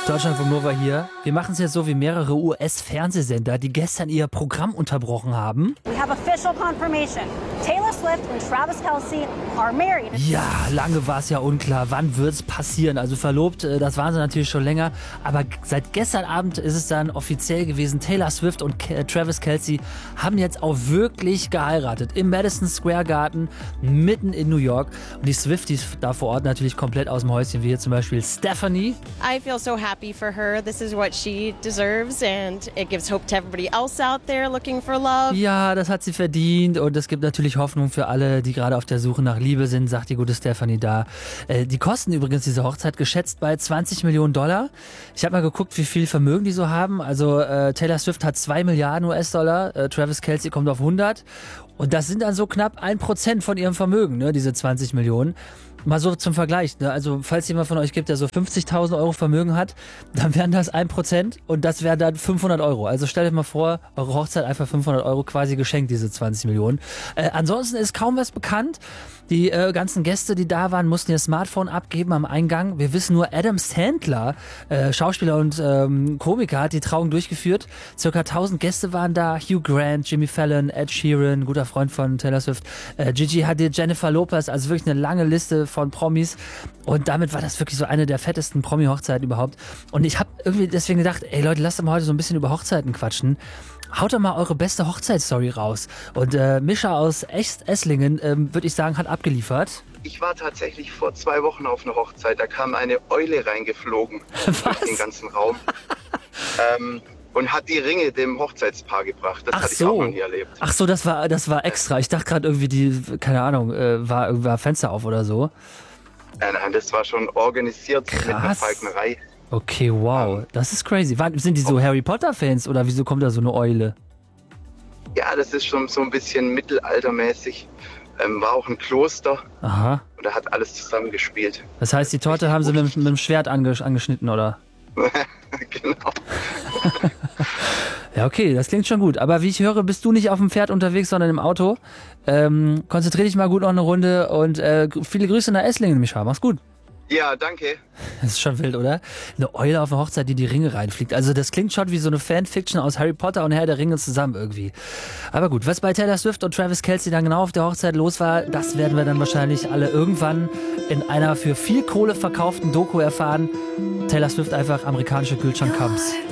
Deutschlandfunk Nova hier. Wir machen es jetzt so wie mehrere US-Fernsehsender, die gestern ihr Programm unterbrochen haben. We have official confirmation. Taylor Swift und Travis Kelce are married. Ja, lange war es ja unklar, wann wird es passieren. Also verlobt, das waren sie natürlich schon länger. Aber seit gestern Abend ist es dann offiziell gewesen. Taylor Swift und Travis Kelce haben jetzt auch wirklich geheiratet. Im Madison Square Garden, mitten in New York. Und die Swifties da vor Ort natürlich komplett aus dem Häuschen, wie hier zum Beispiel Stephanie. I feel so happy for her. This is what she deserves and it gives hope to everybody else out there looking for love. Ja, das hat sie verdient und es gibt natürlich Hoffnung für alle, die gerade auf der Suche nach Liebe sind, sagt die gute Stephanie da. Die kosten übrigens diese Hochzeit geschätzt bei $20 Millionen. Ich habe mal geguckt, wie viel Vermögen die so haben. Also Taylor Swift hat 2 Milliarden US-Dollar, Travis Kelce kommt auf 100 und das sind dann so knapp 1% von ihrem Vermögen, ne, diese 20 Millionen. Mal so zum Vergleich, ne? Also falls jemand von euch gibt, der so 50.000 Euro Vermögen hat, dann wären das 1% und das wären dann 500 Euro. Also stellt euch mal vor, eure Hochzeit einfach 500 Euro quasi geschenkt, diese 20 Millionen. Ansonsten ist kaum was bekannt. Die ganzen Gäste, die da waren, mussten ihr Smartphone abgeben am Eingang. Wir wissen nur, Adam Sandler, Schauspieler und Komiker, hat die Trauung durchgeführt. Circa 1000 Gäste waren da. Hugh Grant, Jimmy Fallon, Ed Sheeran, guter Freund von Taylor Swift, Gigi Hadid, Jennifer Lopez, also wirklich eine lange Liste von Promis. Und damit war das wirklich so eine der fettesten Promi-Hochzeiten überhaupt. Und ich habe irgendwie deswegen gedacht, ey Leute, lasst doch mal heute so ein bisschen über Hochzeiten quatschen. Haut doch mal eure beste Hochzeitsstory raus. Und Mischa aus Esslingen, würde ich sagen, hat abgeliefert. Ich war tatsächlich vor 2 Wochen auf einer Hochzeit. Da kam eine Eule reingeflogen durch den ganzen Raum und hat die Ringe dem Hochzeitspaar gebracht. Das hatte ich auch noch nie erlebt. Ach so, das war extra. Ich dachte gerade irgendwie, keine Ahnung, war Fenster auf oder so. Nein, das war schon organisiert. Krass. Mit einer Falknerei. Okay, wow, das ist crazy. Sind die so Harry Potter-Fans oder wieso kommt da so eine Eule? Ja, das ist schon so ein bisschen mittelaltermäßig. War auch ein Kloster. Aha. Und da hat alles zusammengespielt. Das heißt, die Torte haben sie mit dem Schwert angeschnitten, oder? Genau. Ja, okay, das klingt schon gut. Aber wie ich höre, bist du nicht auf dem Pferd unterwegs, sondern im Auto. Konzentrier dich mal gut noch eine Runde und viele Grüße nach Esslingen, Micha. Mach's gut. Ja, danke. Das ist schon wild, oder? Eine Eule auf einer Hochzeit, die Ringe reinfliegt. Also das klingt schon wie so eine Fanfiction aus Harry Potter und Herr der Ringe zusammen irgendwie. Aber gut, was bei Taylor Swift und Travis Kelce dann genau auf der Hochzeit los war, das werden wir dann wahrscheinlich alle irgendwann in einer für viel Kohle verkauften Doku erfahren. Taylor Swift einfach amerikanische Gülcan Kams.